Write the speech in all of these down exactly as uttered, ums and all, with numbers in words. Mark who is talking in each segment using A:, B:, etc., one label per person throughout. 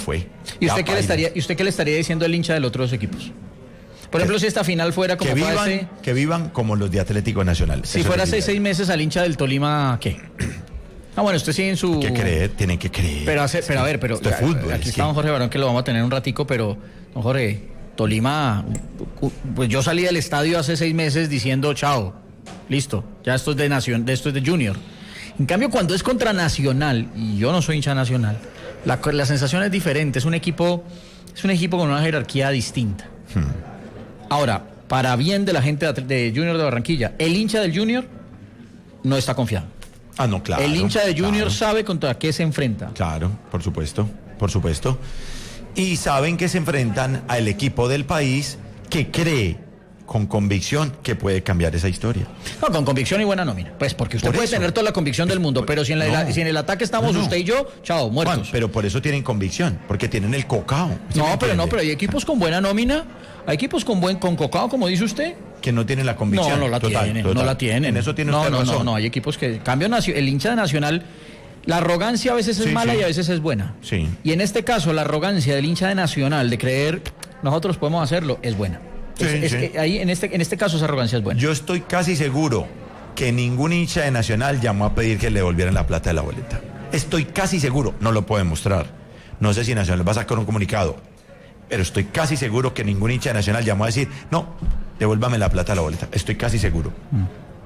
A: fue.
B: ¿Y usted,
A: Ya
B: qué le estaría, ¿Y usted qué le estaría diciendo al hincha del otro dos equipos? Por ejemplo, si esta final fuera como
A: que
B: fue
A: vivan,
B: hace...
A: que vivan como los de Atlético Nacional.
B: Si
A: Eso
B: fuera
A: les
B: hace
A: diría.
B: seis meses al hincha del Tolima, ¿qué? Ah, bueno, usted sigue en su...
A: Hay que creer, tienen que creer.
B: Pero, hace, pero a ver, pero
A: Esto es fútbol,
B: aquí
A: es
B: está
A: que-
B: don Jorge Barón, que lo vamos a tener un ratico, pero don Jorge, Tolima, pues yo salí del estadio hace seis meses diciendo chao, listo, ya esto es de Nación, de esto es de Junior. En cambio, cuando es contra Nacional, y yo no soy hincha Nacional, la, la sensación es diferente, es un equipo, es un equipo con una jerarquía distinta. Hmm. Ahora, para bien de la gente de, de Junior de Barranquilla, el hincha del Junior no está confiado.
A: Ah, no, claro.
B: El hincha de Junior
A: claro.
B: sabe contra qué se enfrenta.
A: Claro, por supuesto, por supuesto. Y saben que se enfrentan al equipo del país que cree con convicción que puede cambiar esa historia.
B: No, con convicción y buena nómina. Pues porque usted
A: Por
B: puede
A: eso.
B: tener toda la convicción del mundo, pero si en, la,
A: No.
B: si en el ataque estamos
A: No, no.
B: usted y yo, chao, muertos.
A: Juan, pero por eso tienen convicción, porque tienen el cocao. ¿Sí
B: no,
A: me
B: pero no,
A: entiende?
B: pero hay equipos con buena nómina, hay equipos con buen con cocao, como dice usted.
A: Que no tienen la convicción.
B: No, no la
A: Total,
B: tienen,
A: total.
B: no la tienen.
A: En eso tiene
B: no,
A: usted
B: no,
A: razón.
B: no, no, hay equipos que cambio nacio- el hincha de Nacional, la arrogancia a veces es
A: Sí,
B: mala
A: sí.
B: y a veces es buena.
A: Sí.
B: Y en este caso la arrogancia del hincha de Nacional de creer nosotros podemos hacerlo es buena.
A: Sí,
B: es, es
A: sí.
B: que ahí en este en este caso esa arrogancia es buena.
A: Yo estoy casi seguro que ningún hincha de Nacional llamó a pedir que le devolvieran la plata de la boleta. Estoy casi seguro, no lo puedo demostrar. No sé si Nacional va a sacar un comunicado, pero estoy casi seguro que ningún hincha de Nacional llamó a decir, no, devuélvame la plata de la boleta. Estoy casi seguro. Mm.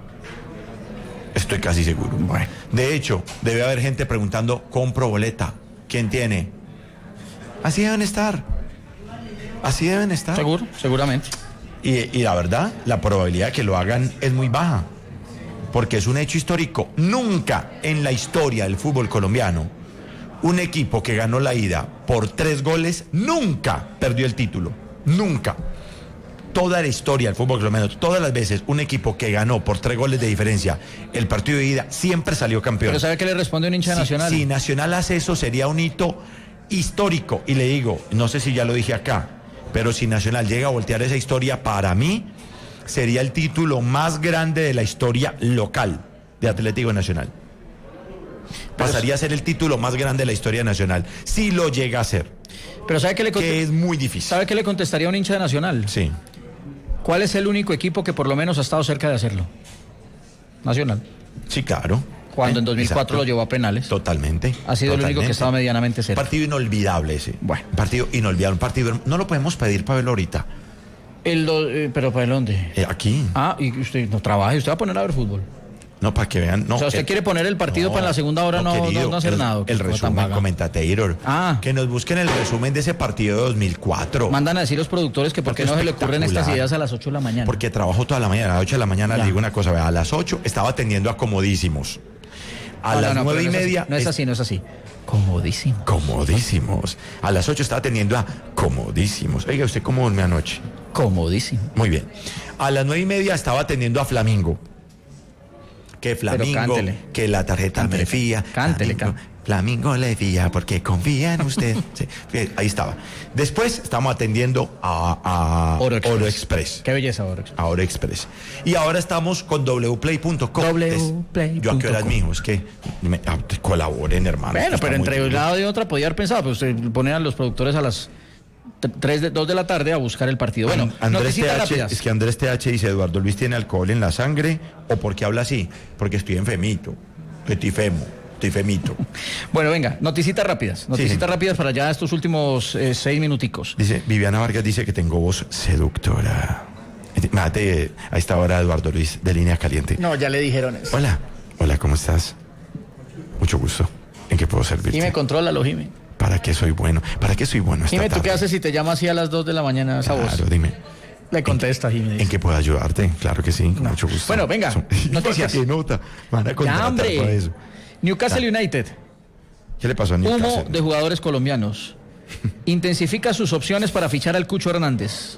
A: Estoy casi seguro. Bueno. De hecho, debe haber gente preguntando, compro boleta. ¿Quién tiene? Así deben estar. Así deben estar.
B: Seguro, seguramente.
A: Y, y la verdad, la probabilidad de que lo hagan es muy baja. Porque es un hecho histórico. Nunca en la historia del fútbol colombiano, un equipo que ganó la ida por tres goles, nunca perdió el título. Nunca. Toda la historia del fútbol colombiano, todas las veces, un equipo que ganó por tres goles de diferencia el partido de ida, siempre salió campeón.
B: Pero ¿sabe qué le responde un hincha
A: si,
B: Nacional?
A: Si Nacional hace eso, sería un hito histórico. Y le digo, no sé si ya lo dije acá, pero si Nacional llega a voltear esa historia, para mí sería el título más grande de la historia local de Atlético Nacional. Pasaría a ser el título más grande de la historia nacional, si lo llega a ser.
B: Pero ¿sabe qué le conte-
A: Que es muy difícil.
B: ¿Sabe qué le contestaría un hincha de Nacional?
A: Sí.
B: ¿Cuál es el único equipo que por lo menos ha estado cerca de hacerlo? Nacional.
A: Sí, claro.
B: Cuando
A: Eh,
B: en dos mil cuatro
A: exacto.
B: lo llevó a penales.
A: Totalmente.
B: Ha sido el único
A: totalmente.
B: que estaba medianamente cerca.
A: Partido inolvidable ese.
B: Bueno.
A: Un partido inolvidable. Un partido. No lo podemos pedir para verlo ahorita.
B: El do- eh, ¿Pero para dónde?
A: Eh, aquí.
B: Ah, y usted no trabaja, usted va a poner a ver fútbol.
A: No, para que vean. No,
B: O sea, usted
A: eh,
B: quiere poner el partido para la segunda hora, no,
A: querido,
B: no, no hacer
A: el,
B: nada.
A: El
B: que cosa tan
A: resumen,
B: vaga.
A: comentator.
B: Ah.
A: Que nos busquen el resumen de ese partido de dos mil cuatro.
B: Mandan a decir los productores que por qué
A: Porque
B: no se le ocurren estas
A: espectacular.
B: ideas a las ocho de la mañana.
A: Porque trabajo toda la mañana. A las ocho de la mañana
B: Ya.
A: le digo una cosa. Vea, a las ocho estaba atendiendo a comodísimos. A
B: No,
A: las
B: no, no,
A: nueve
B: pero
A: y
B: no es así,
A: media.
B: No es así, no es así. Comodísimo.
A: Comodísimos. A las ocho estaba atendiendo a comodísimos. Oiga, ¿usted cómo durmió anoche?
B: Comodísimo.
A: Muy bien. A las nueve y media estaba atendiendo a Flamingo. Que Flamingo,
B: cántele.
A: que la tarjeta
B: Cántele,
A: me fía.
B: cántele,
A: Flamingo, Flamingo le fía porque confía en usted. Sí, bien, ahí estaba. Después estamos atendiendo a, a
B: Oro Express.
A: Oro Express.
B: Qué belleza, Oro Express.
A: A Oro Express. Y ahora estamos con w play punto com.
B: w
A: Es-
B: play
A: Yo a qué horas,
B: punto com.
A: mijo, es que me, ah, colaboren, hermano.
B: Bueno,
A: Está
B: pero
A: muy
B: entre un
A: duro.
B: lado y otra podía haber pensado, pero usted pone a los productores a las tres de, dos de la tarde a buscar el partido. Bueno,
A: An- Andrés
B: noticias
A: T H,
B: rápidas.
A: es que Andrés T H dice, Eduardo Luis tiene alcohol en la sangre, o por qué habla así, porque estoy enfermito, estoy femo, estoy femito.
B: Bueno, venga, noticitas rápidas. Noticitas
A: sí.
B: rápidas para ya estos últimos eh, seis minuticos.
A: Dice, Viviana Vargas dice que tengo voz seductora. Mate a esta hora Eduardo Luis de Línea Caliente.
B: No, ya le dijeron eso.
A: Hola, hola, ¿cómo estás? Mucho gusto. ¿En qué puedo servirte?
B: Jime, contrólalo, Jime.
A: ¿Para qué soy bueno? ¿Para qué soy bueno esta
B: Jime, ¿tú
A: tarde?
B: qué haces si te llama así a las dos de la mañana esa
A: Claro,
B: voz?
A: dime.
B: Le contesta, Jime.
A: ¿En
B: dice.
A: qué puedo ayudarte? Claro que sí, con mucho gusto.
B: Bueno, venga,
A: Son-
B: noticias.
A: ¿Qué nota? Van a
B: Ya,
A: contratar
B: hombre.
A: para eso.
B: Newcastle United.
A: ¿Qué le pasó a Newcastle?
B: Humo de jugadores colombianos. Intensifica sus opciones para fichar al Cucho Hernández.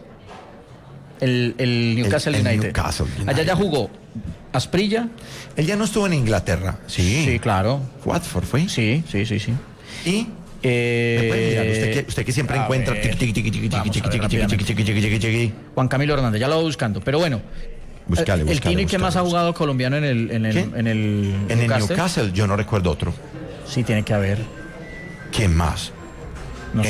B: El, el Newcastle
A: El- el
B: United.
A: Newcastle United.
B: Allá ya jugó Asprilla.
A: Él ya no estuvo en Inglaterra. Sí.
B: Sí, claro.
A: Watford fue.
B: Sí, sí, sí, sí.
A: Y
B: Eh,
A: ¿me puede mirar? Usted que, usted que siempre
B: a
A: encuentra
B: ver.
A: tiqui, tiqui, tiqui, tiqui,
B: Vamos a
A: tiqui,
B: ver
A: tiqui, tiqui,
B: rápidamente.
A: tiqui, tiqui, tiqui, tiqui.
B: Juan Camilo Hernández, ya lo va buscando. Pero bueno,
A: Búscale,
B: el
A: búscale,
B: Tino, ¿y qué
A: búscale,
B: más ha
A: búscale.
B: jugado colombiano en el, en el,
A: ¿Qué?
B: en el
A: En el
B: Newcastle?
A: Newcastle yo no recuerdo otro.
B: Sí, tiene que haber.
A: ¿Quién más?